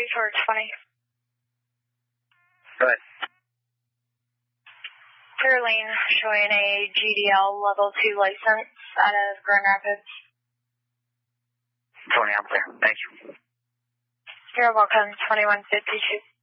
3420. Go ahead. Caroline, showing a GDL level 2 license out of Grand Rapids. Tony, I'm clear. Thank you. You're welcome, 2152.